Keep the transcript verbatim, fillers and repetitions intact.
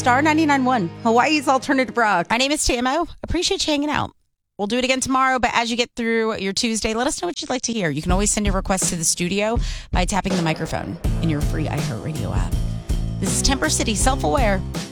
Star ninety-nine point one, Hawaii's alternative rock. My name is T M O. Appreciate you hanging out. We'll do it again tomorrow, but as you get through your Tuesday, let us know what you'd like to hear. You can always send your request to the studio by tapping the microphone in your free iHeartRadio app. This is Temper City, Self-Aware.